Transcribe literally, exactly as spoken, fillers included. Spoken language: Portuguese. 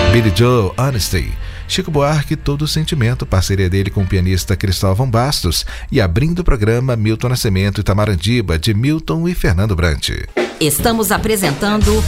Billy Joe, Honesty. Chico Buarque, Todo Sentimento, parceria dele com o pianista Cristóvão Bastos. E abrindo o programa, Milton Nascimento e Tamarandiba, de Milton e Fernando Brant. Estamos apresentando